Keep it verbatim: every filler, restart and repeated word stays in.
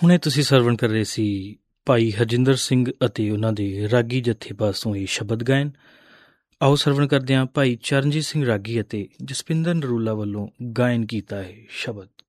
ਹੁਣੇ ਤੁਸੀਂ ਸਰਵਣ ਕਰ ਰਹੇ ਸੀ ਭਾਈ ਹਰਜਿੰਦਰ ਸਿੰਘ ਅਤੇ ਉਹਨਾਂ ਦੇ ਰਾਗੀ ਜੱਥੇ ਪਾਸੋਂ ਇਹ ਸ਼ਬਦ ਗਾਇਨ। ਆਓ ਸਰਵਣ ਕਰਦੇ ਹਾਂ ਭਾਈ ਚਰਨਜੀਤ ਸਿੰਘ ਰਾਗੀ ਅਤੇ ਜਸਪਿੰਦਰ ਨਰੂਲਾ ਵੱਲੋਂ ਗਾਇਨ ਕੀਤਾ ਹੈ ਸ਼ਬਦ।